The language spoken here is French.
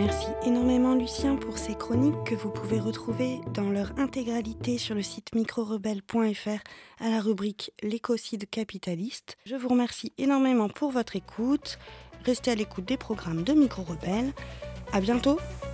remercie énormément Lucien pour ces chroniques que vous pouvez retrouver dans leur intégralité sur le site microrebelle.fr à la rubrique l'écocide capitaliste. Je vous remercie énormément pour votre écoute. Restez à l'écoute des programmes de Micro Rebelle. À bientôt.